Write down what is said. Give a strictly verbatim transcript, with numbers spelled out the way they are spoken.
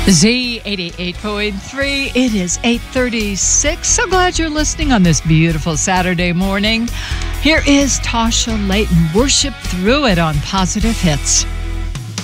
Z eighty-eight point three. It is eight thirty-six. So glad you're listening on this beautiful Saturday morning. Here is Tasha Layton. Worship Through It on Positive Hits.